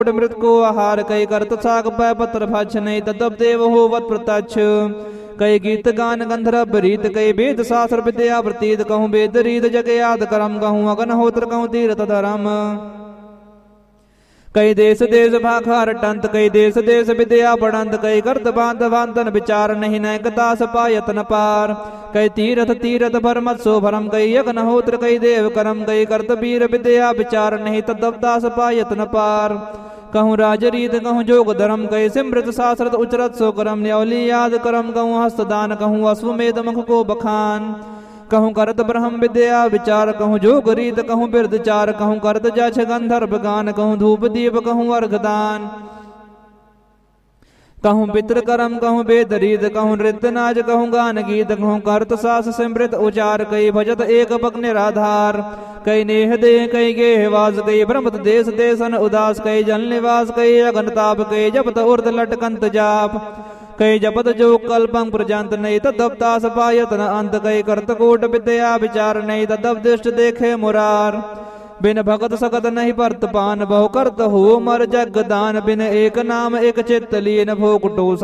मृत को आहार कई करत साग पै पत्र भक्ष नहीं तदब देव हो वत प्रत्यक्ष कई गीत गान गंधर्व रीत कई वेद शास्त्र विद्या प्रतीत कहूँ वेद रीत जग याद करम कहूँ अग्निहोत्र कहूँ तीर्थ धर्म कई देश देश भाखार टंत कई देश देश विद्या पढ़ंत कई करत बांध बांधन विचार नहीं नैकदास पायतन पार कई तीरथ तीरथ भरमत्सो भरम कई अग्निहोत्र कई देव करम कई करत वीर विद्या विचार नहीं तदवदास पायतन पार कहूँ राजरीत कहूँ जोग धर्म कई सिमृत शास्त्रत उचरत सो करम न्यौली याद करम कहूँ हस्तदान कहूँ अश्वमेध मुख को बखान कहूँ करत ब्रह्म विद्या विचार कहूँ जोग रीत कहूँ बिरद चार कहूँ करत जछ गंधर्व गान कहूँ धूप दीप कहूँ अर्घदान कहूँ पितृ करम कहूँ वेद रीत कहूँ नृत्य नाच कहूँ गान गीत कहूँ करत सास सिमृत उचार कई भजत एक बक निराधार कई नेह दे कई गेह वास कई भ्रमत देश देशन उदास कई जल निवास कई अगनताप कई जपत उर्द लटकंत जाप कई जपत जो कल्पं प्रजंत नहीं तदवतास पायत न अंत कई करत कोट विद्या विचार नहीं तदवदिष्ट देखे मुरार बिन भगत सकत नहीं परत पान बहु करत हो मर जग दान बिन एक नाम एक चित्त लीन भोग टो